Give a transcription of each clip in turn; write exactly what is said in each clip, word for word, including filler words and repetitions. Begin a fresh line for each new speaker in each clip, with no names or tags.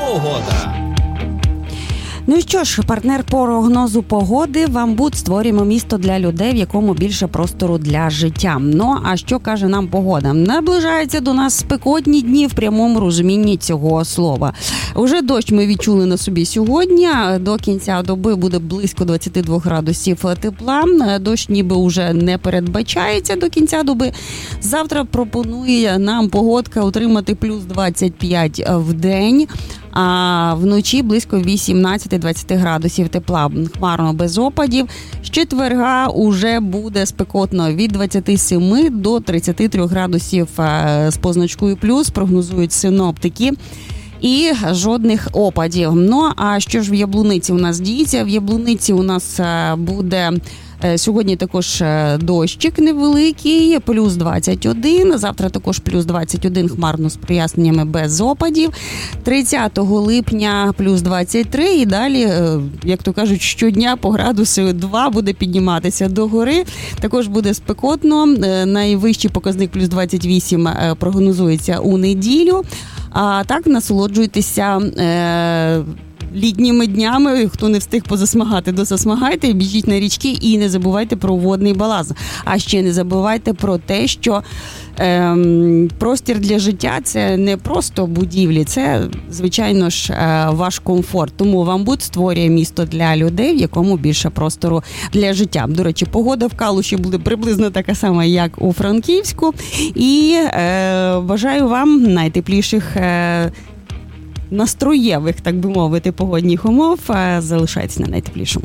Погода.
Ну що ж, партнер прогнозу погоди «Вамбуд». Створюємо місто для людей, в якому більше простору для життя. Ну, а що каже нам погода? Наближаються до нас спекотні дні в прямому розумінні цього слова. Уже дощ ми відчули на собі сьогодні. До кінця доби буде близько двадцять два градусів тепла. Дощ ніби уже не передбачається до кінця доби. Завтра пропонує нам погодка отримати плюс двадцять п'ять в день. А вночі близько вісімнадцять-двадцять градусів тепла, хмарно без опадів. З четверга уже буде спекотно від двадцять сім до тридцять три градусів з позначкою плюс, прогнозують синоптики. І жодних опадів. Ну, а що ж в Яблуниці у нас діється? В Яблуниці у нас буде сьогодні також дощик невеликий, плюс двадцять один. Завтра також плюс двадцять один, хмарно з проясненнями без опадів. тридцятого липня плюс двадцять три. І далі, як то кажуть, щодня по градусу два буде підніматися до гори. Також буде спекотно. Найвищий показник плюс двадцять вісім прогнозується у неділю. А так насолоджуйтеся е, літніми днями. Хто не встиг позасмагати, досасмагайте, біжіть на річки і не забувайте про водний баланс. А ще не забувайте про те, що е, простір для життя – це не просто будівлі, це, звичайно ж, е, ваш комфорт. Тому «Вамбуд» створює місто для людей, в якому більше простору для життя. До речі, погода в Калуші буде приблизно така сама, як у Франківську. І е, бажаю вам найтепліших е, настроєвих, так би мовити, погодних умов. Залишайтесь на найтеплішому.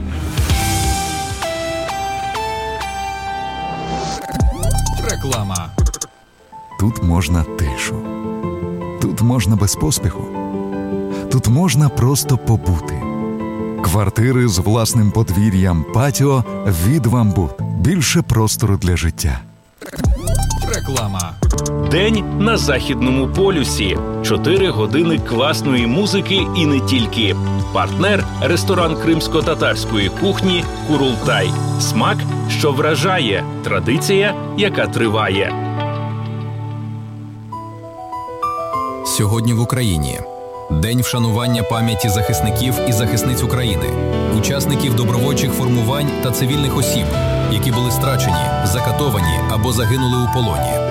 Реклама.
Тут можна тишу. Тут можна без поспіху. Тут можна просто побути. Квартири з власним подвір'ям, патіо від «Вамбуд». Більше простору для життя.
Реклама.
День на Західному полюсі. Чотири години класної музики і не тільки. Партнер – ресторан кримсько-татарської кухні «Курултай». Смак, що вражає. Традиція, яка триває.
Сьогодні в Україні. День вшанування пам'яті захисників і захисниць України, учасників добровольчих формувань та цивільних осіб, які були страчені, закатовані або загинули у полоні.